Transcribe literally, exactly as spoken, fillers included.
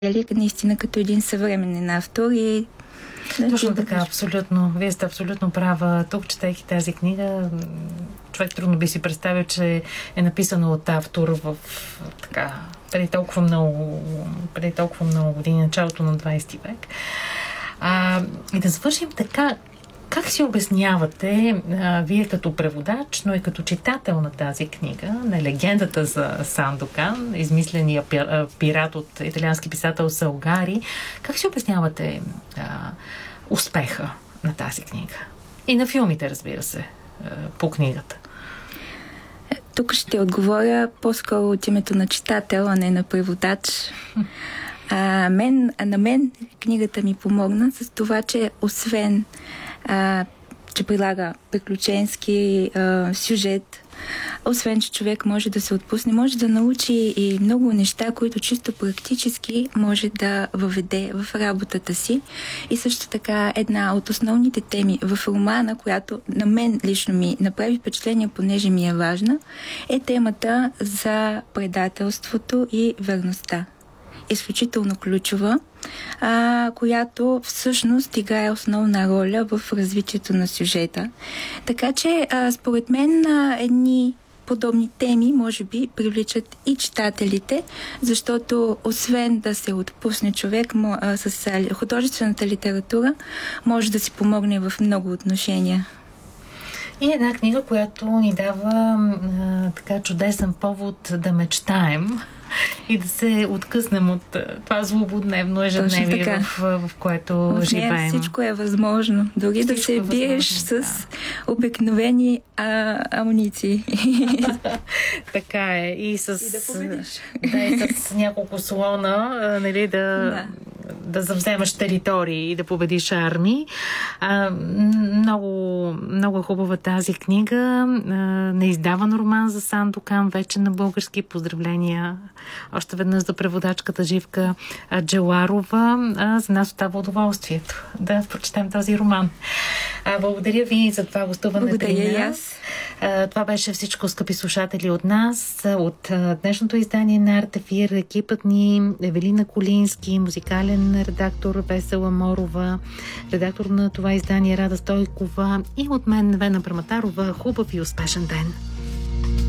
наистина като един съвременен автор и точно така, абсолютно. Вие сте абсолютно права. Тук, четейки тази книга, човек трудно би си представил, че е написано от автор в така, преди толкова много, преди толкова много години, началото на двайсети век. А, и да завършим така, как си обяснявате, а, вие като преводач, но и като читател на тази книга, на легендата за Сандокан, измисления пират от италиански писател Салгари, как си обяснявате а, успеха на тази книга? И на филмите, разбира се, а, по книгата. Тук ще отговоря по-скоро от името на читател, а не на преводач. А, мен, а на мен книгата ми помогна с това, че освен а, че прилага приключенски а, сюжет, освен че човек може да се отпусне, може да научи и много неща, които чисто практически може да въведе в работата си. И също така една от основните теми в романа, която на мен лично ми направи впечатление, понеже ми е важна, е темата за предателството и верността. Изключително ключова, а, която всъщност играе основна роля в развитието на сюжета. Така че, а, според мен, а, едни подобни теми, може би, привличат и читателите, защото освен да се отпусне човек а, с а, художествената литература, може да си помогне в много отношения. И една книга, която ни дава а, така чудесен повод да мечтаем и да се откъснем от това злободневно ежедневие, в, в което в живеем. Всичко е възможно. Дори всичко да се е биеш с да. обикновени а, амуниции. Така е. И с, и да победиш. Да, и с няколко слона, нали, да, да. да завземаш територии и да победиш армии. А, много, много хубава тази книга. А, неиздаван роман за Сандокан, вече на български. Поздравления още веднъж за преводачката Живка Джеларова. А, за нас остава удоволствието да прочетем този роман. А, благодаря ви за това гостуване. Благодаря и аз. А, това беше всичко, скъпи слушатели, от нас. От а, днешното издание на Арт Ефир, екипът ни Евелина Колински, музикален редактор Весела Морова, редактор на това издание Рада Стойкова и от мен Невена Праматарова. Хубав и успешен ден!